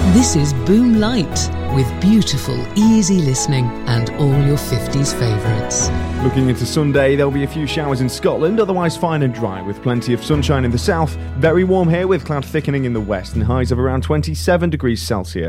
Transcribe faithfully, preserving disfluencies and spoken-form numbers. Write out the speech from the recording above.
This is Boom Light, with beautiful, easy listening and all your fifties favourites. Looking into Sunday, there'll be a few showers in Scotland, otherwise fine and dry, with plenty of sunshine in the south. Very warm here with cloud thickening in the west and highs of around twenty-seven degrees Celsius.